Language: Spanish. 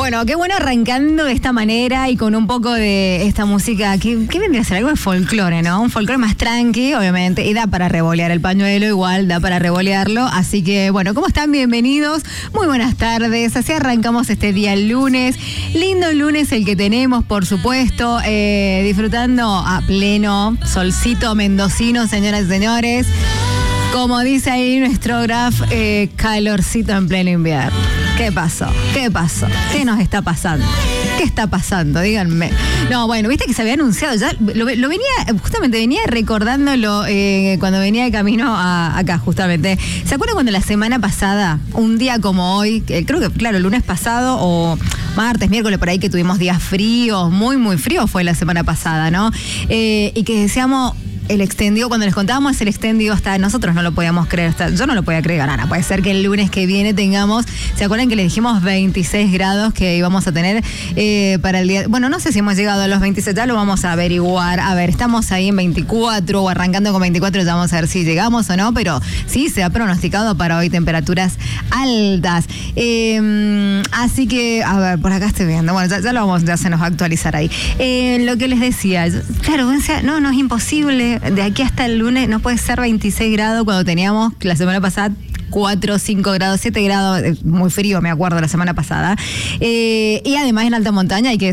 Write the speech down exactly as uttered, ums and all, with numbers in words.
Bueno, qué bueno arrancando de esta manera y con un poco de esta música que, que vendría a ser algo de folclore, ¿no? Un folclore más tranqui, obviamente, y da para revolear el pañuelo, igual da para revolearlo. Así que, bueno, ¿cómo están? Bienvenidos. Muy buenas tardes. Así arrancamos este día lunes. Lindo lunes el que tenemos, por supuesto, eh, disfrutando a pleno solcito mendocino, señoras y señores. Como dice ahí nuestro graph, eh, calorcito en pleno invierno. ¿Qué pasó? ¿Qué pasó? ¿Qué nos está pasando? ¿Qué está pasando? Díganme. No, bueno, viste que se había anunciado, ya lo, lo venía, justamente venía recordándolo eh, cuando venía de camino a, acá, justamente. ¿Se acuerdan cuando la semana pasada, un día como hoy, que creo que, claro, el lunes pasado o martes, miércoles, por ahí que tuvimos días fríos, muy, muy fríos fue la semana pasada, ¿no? Eh, y que decíamos... El extendido, cuando les contábamos el extendido, hasta nosotros no lo podíamos creer, hasta, yo no lo podía creer, Ana. Puede ser que el lunes que viene tengamos, ¿se acuerdan que les dijimos veintiséis grados que íbamos a tener eh, para el día? Bueno, no sé si hemos llegado a los veintiséis, ya lo vamos a averiguar. A ver, estamos ahí en veinticuatro o arrancando con veinticuatro, ya vamos a ver si llegamos o no, pero sí se ha pronosticado para hoy temperaturas altas. Eh, así que, a ver, por acá estoy viendo, bueno, ya, ya lo vamos, ya se nos va a actualizar ahí. Eh, lo que les decía, claro, no, no es imposible. De aquí hasta el lunes no puede ser veintiséis grados cuando teníamos la semana pasada cuatro, cinco grados, siete grados, muy frío, me acuerdo, la semana pasada. Eh, y además en alta montaña hay que